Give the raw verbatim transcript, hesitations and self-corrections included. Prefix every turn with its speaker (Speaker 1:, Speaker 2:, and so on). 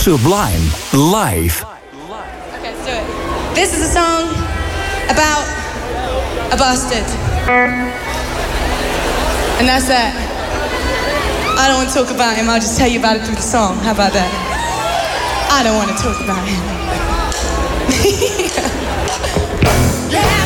Speaker 1: Sublime, live.
Speaker 2: Okay, let's do it. This is a song about a bastard. And that's that. I don't want to talk about him, I'll just tell you about it through the song. How about that? I don't want to talk about him. Yeah.